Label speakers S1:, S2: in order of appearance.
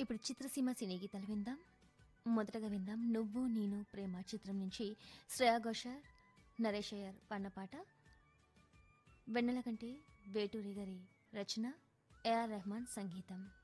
S1: ఇప్పుడు చిత్రసీమ సినీ గీతాలు విందాం. మొదటగా విందాం 'నువ్వు నేను ప్రేమ' చిత్రం నుంచి శ్రేయా ఘోషాల్, నరేష్ అయ్యర్ పాడిన పాట. వెన్నెలకంటి వేటూరి గారి రచన, ఏఆర్ రెహమాన్ సంగీతం.